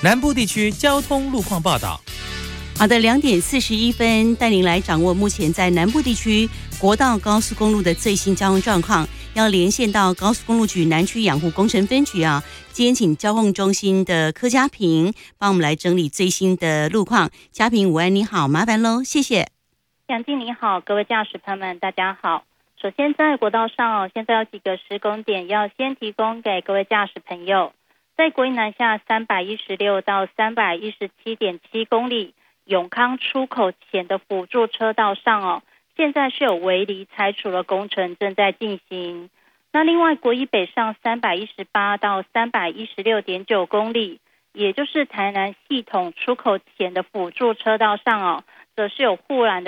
南部地区交通路况报道。 好的，2:41带您来掌握目前在南部地区国道高速公路的最新交通状况。要连线到高速公路局南区养护工程分局啊，今天请交通中心的柯嘉平帮我们来整理最新的路况。嘉平午安，你好，麻烦喽，谢谢。 杨静你好，各位驾驶朋友们大家好。首先在国道上现在有几个施工点要先提供给各位驾驶朋友。在国营南下316到317.7公里永康出口前的辅助车道上现在是有围篱拆除的工程正在进行。那另外国一北上318到316.9公里，也就是台南系统出口前的辅助车道上则是有护栏的